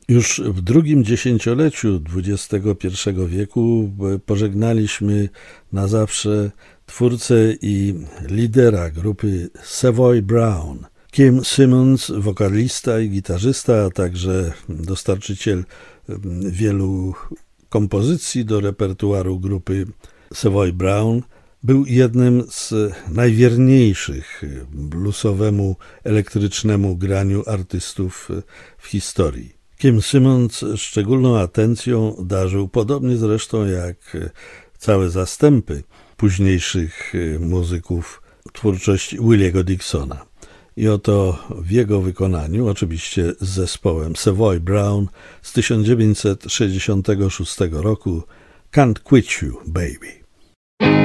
Już w drugim dziesięcioleciu XXI wieku pożegnaliśmy na zawsze twórcę i lidera grupy Savoy Brown. Kim Simons, wokalista i gitarzysta, a także dostarczyciel wielu kompozycji do repertuaru grupy Savoy Brown, był jednym z najwierniejszych bluesowemu, elektrycznemu graniu artystów w historii. Kim Simons szczególną atencją darzył, podobnie zresztą jak całe zastępy późniejszych muzyków, twórczość Williego Dixona. I oto w jego wykonaniu, oczywiście z zespołem Savoy Brown z 1966 roku, Can't Quit You, Baby.